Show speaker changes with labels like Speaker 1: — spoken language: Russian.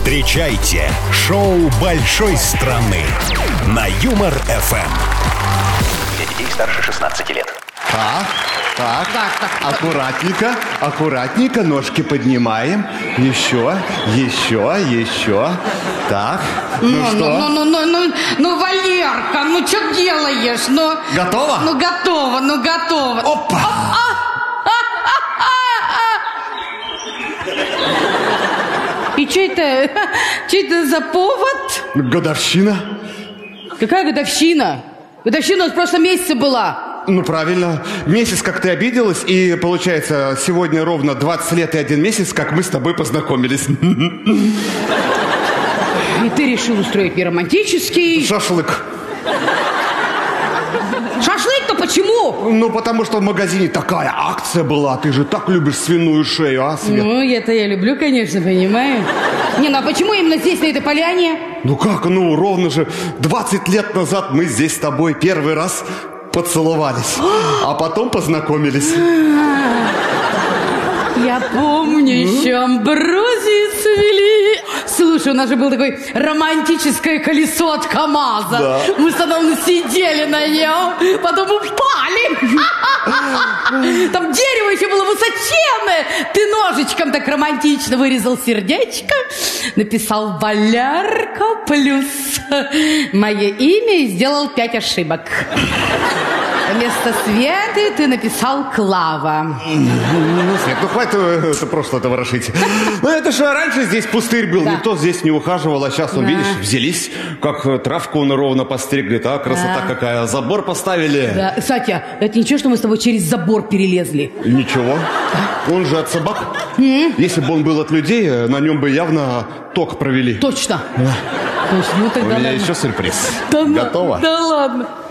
Speaker 1: Встречайте шоу большой страны на Юмор ФМ.
Speaker 2: Для детей старше 16 лет.
Speaker 3: Так, аккуратненько, ножки поднимаем. Еще. Так, что?
Speaker 4: Ну, Валерка, ну что делаешь?
Speaker 3: Готово?
Speaker 4: Готово.
Speaker 3: Опа!
Speaker 4: И что это? Что это за повод?
Speaker 3: Годовщина.
Speaker 4: Какая годовщина? Годовщина у нас в прошлом месяце была.
Speaker 3: Ну, правильно. Месяц, как ты обиделась, и, получается, сегодня ровно 20 лет и 1 месяц, как мы с тобой познакомились.
Speaker 4: И ты решил устроить мне романтический...
Speaker 3: Шашлык.
Speaker 4: Шашлык-то почему?
Speaker 3: Ну, потому что в магазине такая акция была. Ты же так любишь свиную шею, а, Свет?
Speaker 4: Ну, это я люблю, конечно, понимаю. Не, ну а почему именно здесь, на этой поляне?
Speaker 3: Ну как, ну, ровно же 20 лет назад мы здесь с тобой первый раз поцеловались, а потом познакомились.
Speaker 4: Я помню, еще амброзию цвели. Слушай, у нас же было такое романтическое колесо от КамАЗа.
Speaker 3: Да.
Speaker 4: Мы с Ановной сидели на нем, потом упали. Там дерево еще было высоченное. Ты ножичком так романтично вырезал сердечко, написал «Валерка плюс» мое имя и сделал 5 ошибок. Вместо Светы ты написал «Клава».
Speaker 3: Ну, Свет, ну хватит это прошлое-то ворошить. Ну, это же раньше здесь пустырь был,
Speaker 4: да.
Speaker 3: Никто здесь не ухаживал, а сейчас, видишь, взялись, как травку ровно постригли, а красота какая, забор поставили.
Speaker 4: Да. Кстати, это ничего, что мы с тобой через забор перелезли?
Speaker 3: Ничего, он же от собак. Если бы он был от людей, на нем бы явно ток провели.
Speaker 4: Точно. Точно. Ну,
Speaker 3: У
Speaker 4: тогда
Speaker 3: меня
Speaker 4: ладно.
Speaker 3: еще сюрприз.
Speaker 4: Да,
Speaker 3: Готово?
Speaker 4: Да ладно.